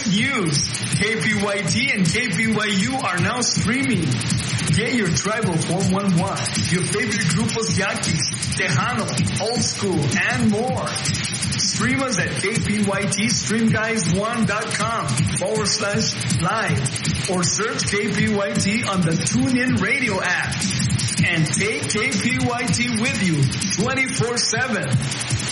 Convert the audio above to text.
news. KPYT and KPYU are now streaming. Get your tribal 411, your favorite grupos yaquis, Tejano, Old School, and more. Stream us at kpytstreamguys1.com/live or search KPYT on the TuneIn Radio app. And take KPYT with you 24/7.